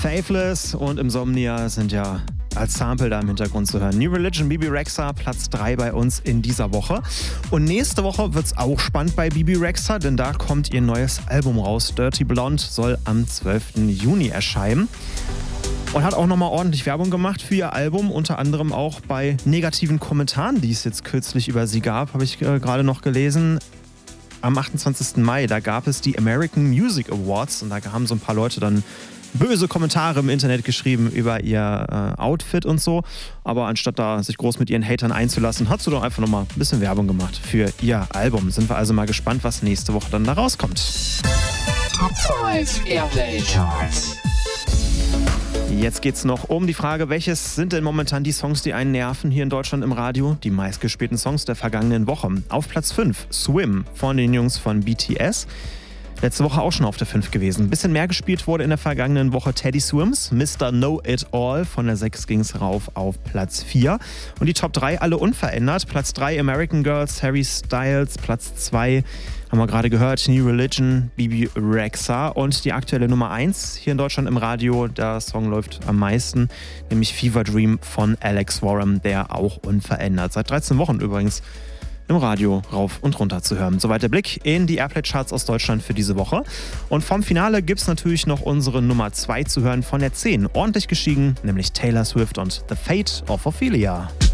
Faithless und Insomnia sind ja als Sample da im Hintergrund zu hören. New Religion, Bebe Rexha, Platz 3 bei uns in dieser Woche. Und nächste Woche wird es auch spannend bei Bebe Rexha, denn da kommt ihr neues Album raus. Dirty Blonde soll am 12. Juni erscheinen. Und hat auch nochmal ordentlich Werbung gemacht für ihr Album, unter anderem auch bei negativen Kommentaren, die es jetzt kürzlich über sie gab, habe ich gerade noch gelesen. Am 28. Mai, da gab es die American Music Awards und da haben so ein paar Leute dann böse Kommentare im Internet geschrieben über ihr Outfit und so. Aber anstatt da sich groß mit ihren Hatern einzulassen, hat sie doch einfach nochmal ein bisschen Werbung gemacht für ihr Album. Sind wir also mal gespannt, was nächste Woche dann da rauskommt. Top 5 Airplay Charts. Jetzt geht's noch um die Frage, welches sind denn momentan die Songs, die einen nerven hier in Deutschland im Radio? Die meistgespielten Songs der vergangenen Woche. Auf Platz 5, Swim von den Jungs von BTS. Letzte Woche auch schon auf der 5 gewesen. Ein bisschen mehr gespielt wurde in der vergangenen Woche Teddy Swims, Mr. Know It All. Von der 6 ging es rauf auf Platz 4. Und die Top 3 alle unverändert. Platz 3 American Girls, Harry Styles. Platz 2 haben wir gerade gehört, New Religion, Bebe Rexha. Und die aktuelle Nummer 1 hier in Deutschland im Radio, der Song läuft am meisten, nämlich Fever Dream von Alex Warren, der auch unverändert. Seit 13 Wochen übrigens im Radio rauf und runter zu hören. Soweit der Blick in die Airplay-Charts aus Deutschland für diese Woche. Und vom Finale gibt es natürlich noch unsere Nummer 2 zu hören von der 10. Ordentlich gestiegen, nämlich Taylor Swift und The Fate of Ophelia.